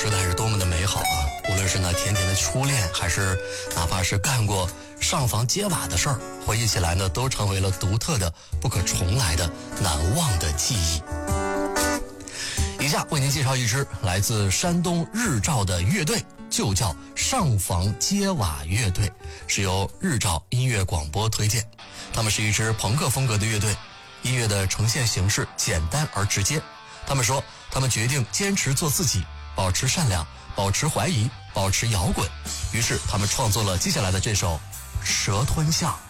说的还是多么的美好啊！无论是那甜甜的初恋，还是哪怕是干过上房揭瓦的事儿，回忆起来呢，都成为了独特的、不可重来的、难忘的记忆。以下为您介绍一支来自山东日照的乐队，就叫上房揭瓦乐队，是由日照音乐广播推荐。他们是一支朋克风格的乐队，音乐的呈现形式简单而直接。他们说，他们决定坚持做自己，保持善良，保持怀疑，保持摇滚。于是他们创作了接下来的这首《蛇吞象》。